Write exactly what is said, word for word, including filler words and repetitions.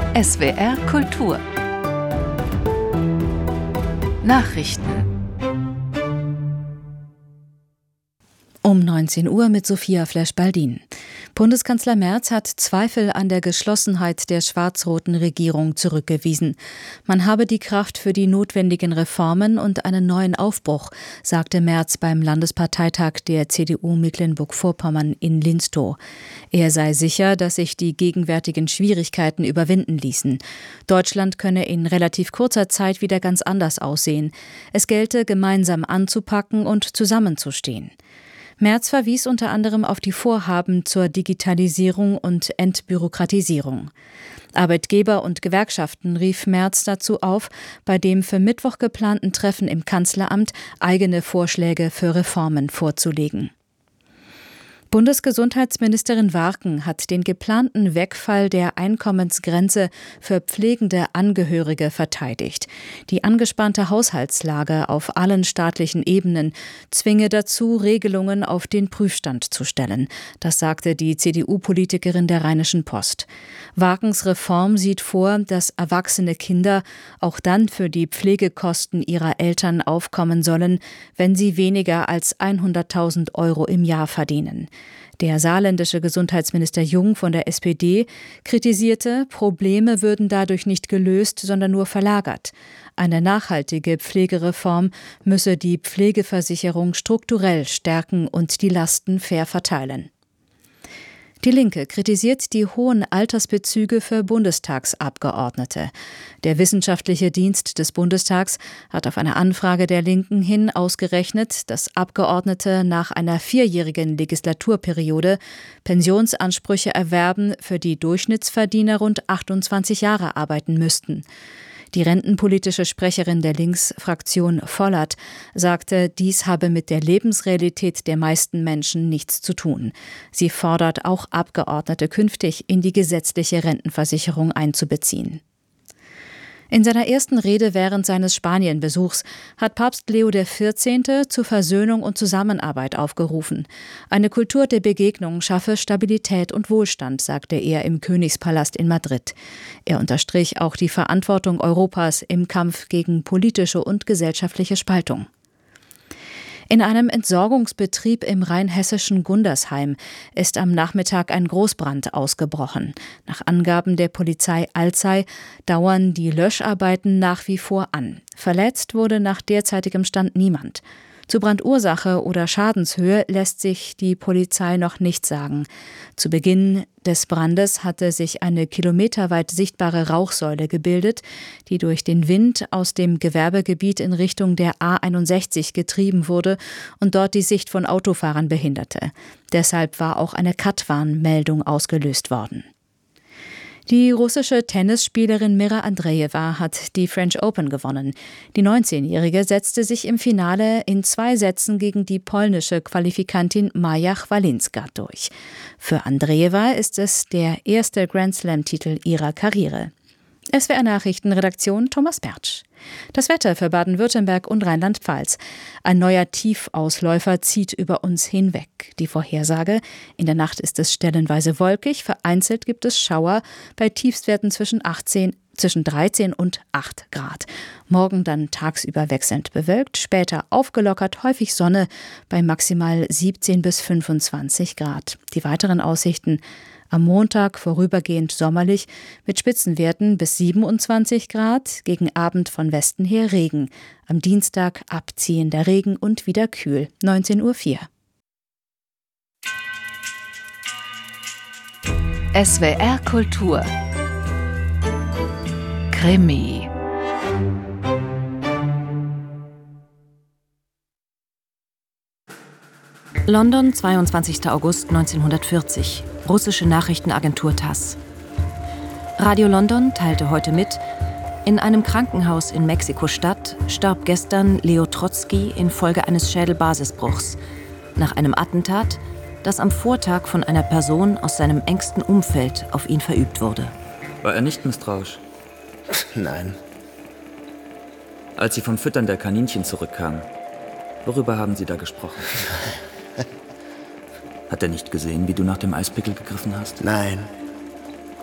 S W R Kultur Nachrichten Um neunzehn Uhr mit Sophia Flesch-Baldin. Bundeskanzler Merz hat Zweifel an der Geschlossenheit der schwarz-roten Regierung zurückgewiesen. Man habe die Kraft für die notwendigen Reformen und einen neuen Aufbruch, sagte Merz beim Landesparteitag der C D U Mecklenburg-Vorpommern in Linstow. Er sei sicher, dass sich die gegenwärtigen Schwierigkeiten überwinden ließen. Deutschland könne in relativ kurzer Zeit wieder ganz anders aussehen. Es gelte, gemeinsam anzupacken und zusammenzustehen. Merz verwies unter anderem auf die Vorhaben zur Digitalisierung und Entbürokratisierung. Arbeitgeber und Gewerkschaften rief Merz dazu auf, bei dem für Mittwoch geplanten Treffen im Kanzleramt eigene Vorschläge für Reformen vorzulegen. Bundesgesundheitsministerin Warken hat den geplanten Wegfall der Einkommensgrenze für pflegende Angehörige verteidigt. Die angespannte Haushaltslage auf allen staatlichen Ebenen zwinge dazu, Regelungen auf den Prüfstand zu stellen. Das sagte die C D U-Politikerin der Rheinischen Post. Warkens Reform sieht vor, dass erwachsene Kinder auch dann für die Pflegekosten ihrer Eltern aufkommen sollen, wenn sie weniger als hunderttausend Euro im Jahr verdienen. Der saarländische Gesundheitsminister Jung von der S P D kritisierte, Probleme würden dadurch nicht gelöst, sondern nur verlagert. Eine nachhaltige Pflegereform müsse die Pflegeversicherung strukturell stärken und die Lasten fair verteilen. Die Linke kritisiert die hohen Altersbezüge für Bundestagsabgeordnete. Der wissenschaftliche Dienst des Bundestags hat auf eine Anfrage der Linken hin ausgerechnet, dass Abgeordnete nach einer vierjährigen Legislaturperiode Pensionsansprüche erwerben, für die Durchschnittsverdiener rund achtundzwanzig Jahre arbeiten müssten. Die rentenpolitische Sprecherin der Linksfraktion Vollert sagte, dies habe mit der Lebensrealität der meisten Menschen nichts zu tun. Sie fordert auch Abgeordnete künftig in die gesetzliche Rentenversicherung einzubeziehen. In seiner ersten Rede während seines Spanienbesuchs hat Papst Leo der Vierzehnte zur Versöhnung und Zusammenarbeit aufgerufen. Eine Kultur der Begegnung schaffe Stabilität und Wohlstand, sagte er im Königspalast in Madrid. Er unterstrich auch die Verantwortung Europas im Kampf gegen politische und gesellschaftliche Spaltung. In einem Entsorgungsbetrieb im rheinhessischen Gundersheim ist am Nachmittag ein Großbrand ausgebrochen. Nach Angaben der Polizei Alzey dauern die Löscharbeiten nach wie vor an. Verletzt wurde nach derzeitigem Stand niemand. Zu Brandursache oder Schadenshöhe lässt sich die Polizei noch nicht sagen. Zu Beginn des Brandes hatte sich eine kilometerweit sichtbare Rauchsäule gebildet, die durch den Wind aus dem Gewerbegebiet in Richtung der A einundsechzig getrieben wurde und dort die Sicht von Autofahrern behinderte. Deshalb war auch eine Katwarnmeldung ausgelöst worden. Die russische Tennisspielerin Mira Andreeva hat die French Open gewonnen. Die neunzehnjährige setzte sich im Finale in zwei Sätzen gegen die polnische Qualifikantin Maja Chwalinska durch. Für Andreeva ist es der erste Grand-Slam-Titel ihrer Karriere. S W R Nachrichtenredaktion Thomas Pertsch. Das Wetter für Baden-Württemberg und Rheinland-Pfalz. Ein neuer Tiefausläufer zieht über uns hinweg. Die Vorhersage: In der Nacht ist es stellenweise wolkig, vereinzelt gibt es Schauer bei Tiefstwerten zwischen, achtzehn, zwischen dreizehn und acht Grad. Morgen dann tagsüber wechselnd bewölkt, später aufgelockert, häufig Sonne bei maximal siebzehn bis fünfundzwanzig Grad. Die weiteren Aussichten: Am Montag vorübergehend sommerlich mit Spitzenwerten bis siebenundzwanzig Grad, gegen Abend von Westen her Regen. Am Dienstag abziehender Regen und wieder kühl, neunzehn Uhr vier. S W R Kultur Krimi. London, zweiundzwanzigster August neunzehnhundertvierzig. Russische Nachrichtenagentur TASS. Radio London teilte heute mit: In einem Krankenhaus in Mexiko-Stadt starb gestern Leo Trotzki infolge eines Schädelbasisbruchs nach einem Attentat, das am Vortag von einer Person aus seinem engsten Umfeld auf ihn verübt wurde. War er nicht misstrauisch? Nein. Als Sie vom Füttern der Kaninchen zurückkamen, worüber haben Sie da gesprochen? Hat er nicht gesehen, wie du nach dem Eispickel gegriffen hast? Nein.